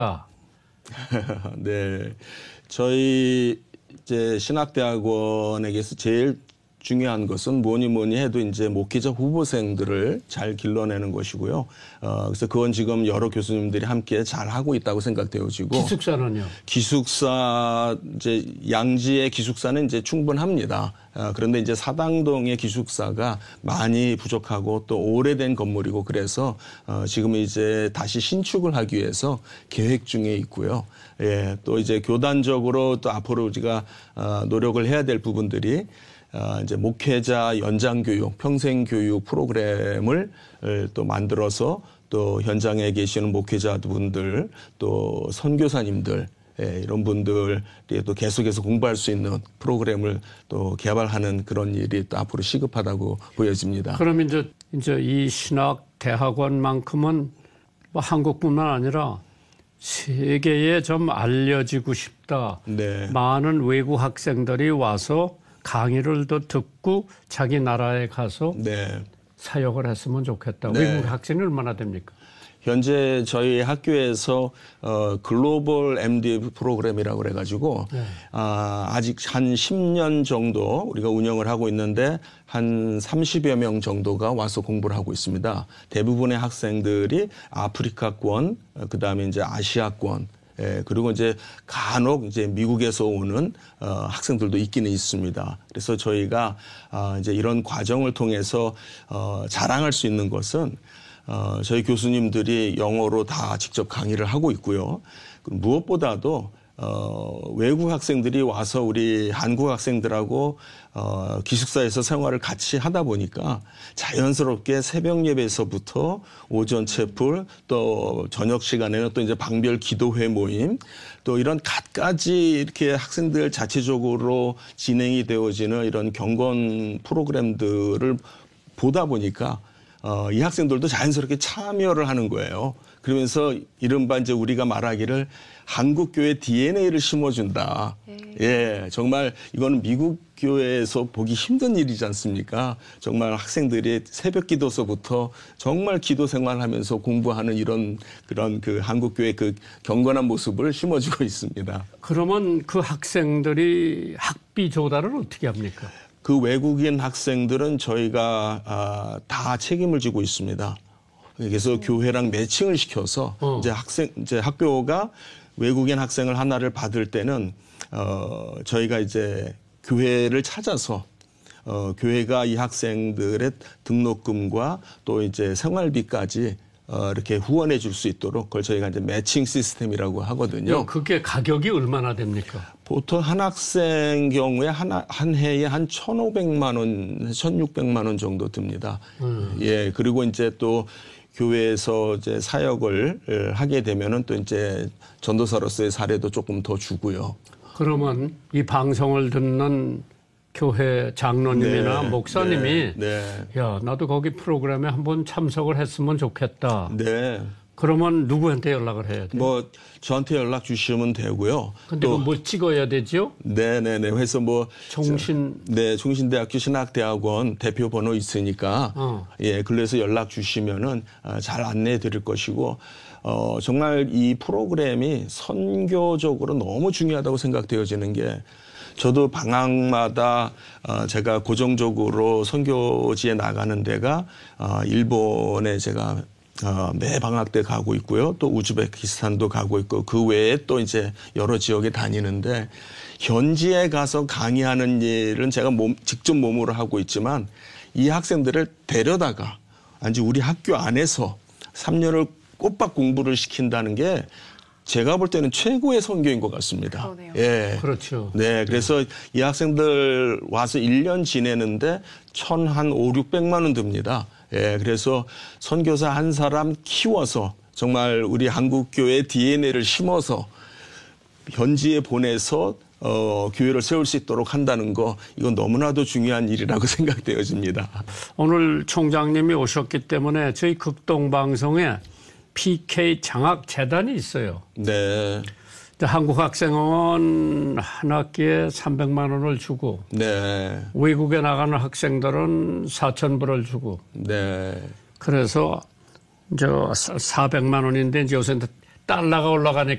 네, 저희 이제 신학대학원에게서 제일 중요한 것은 뭐니 해도 이제 목회자 후보생들을 잘 길러내는 것이고요. 그래서 그건 지금 여러 교수님들이 함께 잘 하고 있다고 생각되어지고. 기숙사는요? 기숙사 이제 양지의 기숙사는 이제 충분합니다. 그런데 이제 사당동의 기숙사가 많이 부족하고 또 오래된 건물이고 그래서 지금 이제 다시 신축을 하기 위해서 계획 중에 있고요. 예, 또 이제 교단적으로 또 앞으로 우리가 노력을 해야 될 부분들이 이제 목회자 연장교육, 평생교육 프로그램을 또 만들어서 또 현장에 계시는 목회자분들, 또 선교사님들, 이런 분들이 또 계속해서 공부할 수 있는 프로그램을 또 개발하는 그런 일이 또 앞으로 시급하다고 보여집니다. 그럼 이제 이 신학 대학원만큼은 뭐 한국뿐만 아니라 세계에 좀 알려지고 싶다. 네. 많은 외국 학생들이 와서 강의를 더 듣고 자기 나라에 가서 네. 사역을 했으면 좋겠다. 네. 외국 학생이 얼마나 됩니까? 현재 저희 학교에서 글로벌 MD 프로그램이라고 그래가지고 네. 아직 한 10년 정도 우리가 운영을 하고 있는데 한 30여 명 정도가 와서 공부를 하고 있습니다. 대부분의 학생들이 아프리카권, 그다음에 이제 아시아권, 그리고 이제 간혹 이제 미국에서 오는 학생들도 있기는 있습니다. 그래서 저희가 이제 이런 과정을 통해서 자랑할 수 있는 것은 저희 교수님들이 영어로 다 직접 강의를 하고 있고요. 무엇보다도 외국 학생들이 와서 우리 한국 학생들하고 기숙사에서 생활을 같이 하다 보니까 자연스럽게 새벽 예배에서부터 오전 채플 또 저녁 시간에는 또 이제 방별 기도회 모임 또 이런 갖가지 이렇게 학생들 자체적으로 진행이 되어지는 이런 경건 프로그램들을 보다 보니까 이 학생들도 자연스럽게 참여를 하는 거예요. 그러면서 이른바 이제 우리가 말하기를 한국 교회 DNA를 심어준다. 예, 정말 이거는 미국 교회에서 보기 힘든 일이지 않습니까? 정말 학생들이 새벽 기도서부터 정말 기도 생활하면서 공부하는 이런 그런 그 한국 교회 그 경건한 모습을 심어주고 있습니다. 그러면 그 학생들이 학비 조달을 어떻게 합니까? 그 외국인 학생들은 저희가 다 책임을 지고 있습니다. 그래서 교회랑 매칭을 시켜서 이제 학교가 외국인 학생을 하나를 받을 때는 저희가 이제 교회를 찾아서 교회가 이 학생들의 등록금과 또 이제 생활비까지 이렇게 후원해 줄 수 있도록 그걸 저희가 이제 매칭 시스템이라고 하거든요. 그게 가격이 얼마나 됩니까? 보통 한 학생 경우에 한 해에 한 1,500만 원, 1,600만 원 정도 듭니다. 예, 그리고 이제 또 교회에서 이제 사역을 하게 되면은 또 이제 전도사로서의 사례도 조금 더 주고요. 그러면 이 방송을 듣는 교회 장로님이나 네, 목사님이 네. 야, 나도 거기 프로그램에 한번 참석을 했으면 좋겠다. 네. 그러면 누구한테 연락을 해야 돼요? 뭐 저한테 연락 주시면 되고요. 근데 또 뭐 찍어야 되죠? 네네네. 그래서 뭐 종신대학교 신학대학원 대표 번호 있으니까 예, 그래서 연락 주시면은 잘 안내해 드릴 것이고 정말 이 프로그램이 선교적으로 너무 중요하다고 생각되어지는 게 저도 방학마다 제가 고정적으로 선교지에 나가는 데가 일본에 제가 매 방학 때 가고 있고요. 또 우즈베키스탄도 가고 있고 그 외에 또 이제 여러 지역에 다니는데 현지에 가서 강의하는 일은 제가 직접 몸으로 하고 있지만 이 학생들을 데려다가 아주 우리 학교 안에서 3년을 꼬박 공부를 시킨다는 게 제가 볼 때는 최고의 선교인 것 같습니다. 그러네요. 예. 그렇죠. 네. 그래서 이 학생들 와서 1년 지내는데 한 500~600만 원 듭니다. 예. 그래서 선교사 한 사람 키워서 정말 우리 한국교회 DNA를 심어서 현지에 보내서 교회를 세울 수 있도록 한다는 거 이건 너무나도 중요한 일이라고 생각되어집니다. 오늘 총장님이 오셨기 때문에 저희 극동방송에 PK 장학재단이 있어요. 네. 한국학생은 한 학기에 300만 원을 주고 네. 외국에 나가는 학생들은 4,000불을 주고 네. 그래서 400만 원인데 이제 요새 달러가 올라가니까